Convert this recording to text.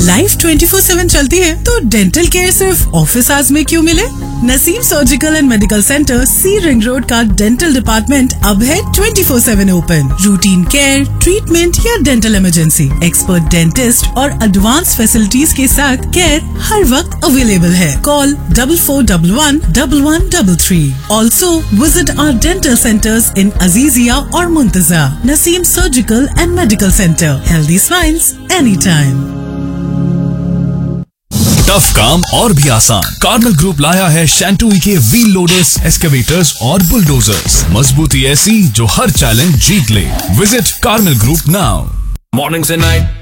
Life 24/7 चलती है तो डेंटल केयर सिर्फ ऑफिस आवर्स में क्यों मिले? Naseem surgical and medical centre, C ring road का डेंटल डिपार्टमेंट अब है 24/7 ओपन। रूटीन केयर, ट्रीटमेंट या डेंटल इमरजेंसी, एक्सपर्ट डेंटिस्ट और एडवांस फैसिलिटीज के साथ केयर हर वक्त अवेलेबल है। Call 44111133। Also visit our dental centres इन अजीजिया और मुंतजा। Naseem surgical and medical centre, healthy smiles any time. Tough काम और भी आसान, कार्नल ग्रुप लाया है शैंटूई के व्हील लोडर्स, एक्सकेवेटर्स और बुलडोजर्स। मजबूती ऐसी जो हर चैलेंज जीत ले। Visit carnal group now. Morning से नाइट